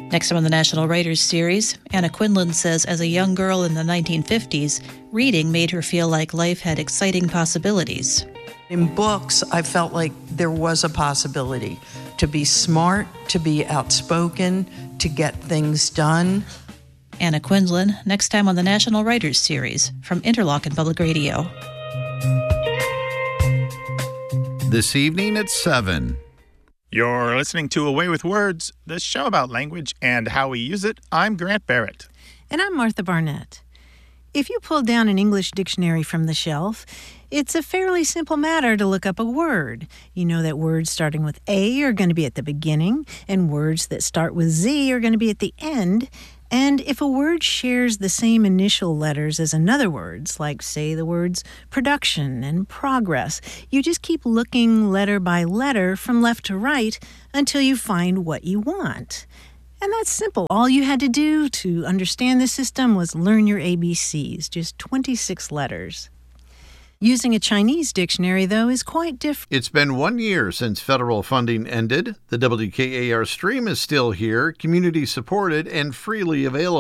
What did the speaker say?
Next time on the National Writers Series, Anna Quindlen says as a young girl in the 1950s, reading made her feel like life had exciting possibilities. In books, I felt like there was a possibility to be smart, to be outspoken, to get things done. Anna Quindlen, next time on the National Writers Series from Interlochen Public Radio. This evening at 7. You're listening to Away with Words, the show about language and how we use it. I'm Grant Barrett. And I'm Martha Barnett. If you pull down an English dictionary from the shelf, it's a fairly simple matter to look up a word. You know that words starting with A are going to be at the beginning, and words that start with Z are going to be at the end. And if a word shares the same initial letters as another words, like, say, the words production and progress, you just keep looking letter by letter from left to right until you find what you want. And that's simple. All you had to do to understand the system was learn your ABCs, just 26 letters. Using a Chinese dictionary, though, is quite different. It's been 1 year since federal funding ended. The WKAR stream is still here, community-supported, and freely available.